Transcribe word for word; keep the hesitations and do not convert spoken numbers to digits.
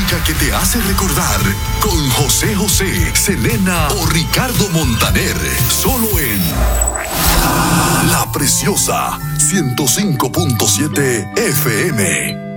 música que te hace recordar con José José, Selena o Ricardo Montaner. Solo en La Preciosa ciento cinco punto siete F M.